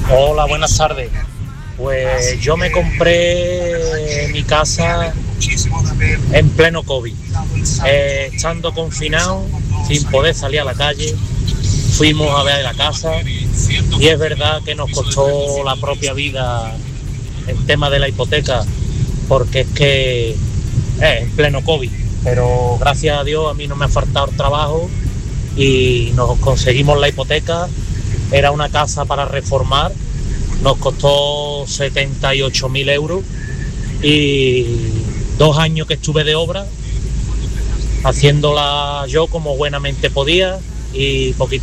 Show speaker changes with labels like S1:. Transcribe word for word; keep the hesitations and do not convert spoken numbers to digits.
S1: Hola, buenas tardes. Pues yo me compré mi casa en pleno COVID, eh, estando confinado, sin poder salir a la calle. Fuimos a ver la casa y es verdad que nos costó la propia vida el tema de la hipoteca, porque es que es en pleno COVID. Pero gracias a Dios a mí no me ha faltado el trabajo y nos conseguimos la hipoteca. Era una casa para reformar, nos costó setenta y ocho mil euros y dos años que estuve de obra, haciéndola yo como buenamente podía y poquito